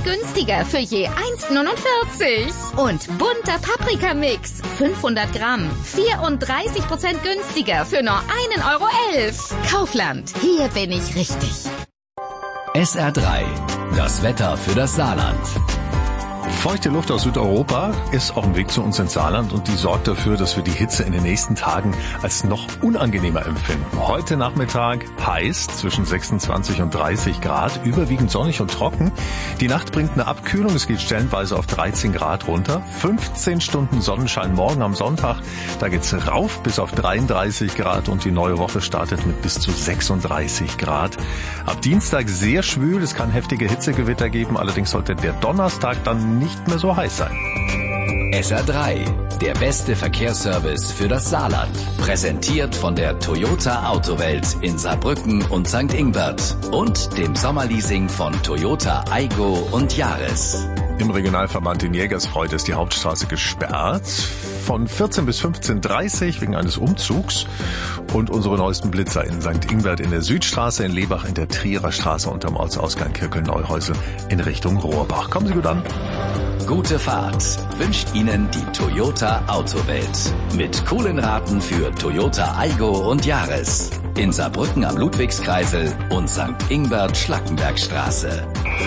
günstiger für je 1,49. Und bunter Paprikamix, 500 Gramm, 34% günstiger für nur 1,11 €. Kaufland, hier bin ich richtig. SR3, das Wetter für das Saarland. Feuchte Luft aus Südeuropa ist auf dem Weg zu uns ins Saarland und die sorgt dafür, dass wir die Hitze in den nächsten Tagen als noch unangenehmer empfinden. Heute Nachmittag heiß, zwischen 26 und 30 Grad, überwiegend sonnig und trocken. Die Nacht bringt eine Abkühlung, es geht stellenweise auf 13 Grad runter. 15 Stunden Sonnenschein morgen am Sonntag, da geht's rauf bis auf 33 Grad und die neue Woche startet mit bis zu 36 Grad. Ab Dienstag sehr schwül, es kann heftige Hitzegewitter geben, allerdings sollte der Donnerstag dann nicht mehr so heiß sein. SR3, der beste Verkehrsservice für das Saarland. Präsentiert von der Toyota Autowelt in Saarbrücken und St. Ingbert und dem Sommerleasing von Toyota Aygo und Yaris. Im Regionalverband in Jägersfreud ist die Hauptstraße gesperrt. Von 14 bis 15:30 wegen eines Umzugs. Und unsere neuesten Blitzer in St. Ingbert in der Südstraße, in Lebach in der Trierer Straße und am Ortsausgang Kirkel-Neuhäusel in Richtung Rohrbach. Kommen Sie gut an. Gute Fahrt wünscht Ihnen die Toyota Autowelt. Mit coolen Raten für Toyota Aygo und Yaris. In Saarbrücken am Ludwigskreisel und St. Ingbert Schlackenbergstraße.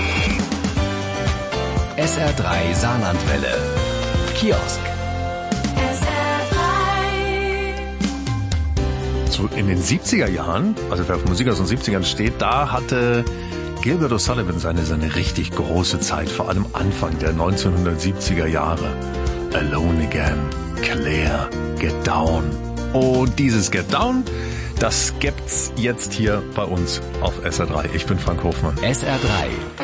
SR3 Saarlandwelle. Kiosk. So in den 70er Jahren, also wer auf Musik aus den 70ern steht, da hatte Gilbert O'Sullivan seine richtig große Zeit, vor allem Anfang der 1970er Jahre. Alone Again, Claire, Get Down. Und dieses Get Down, das gibt's jetzt hier bei uns auf SR3. Ich bin Frank Hofmann. SR3.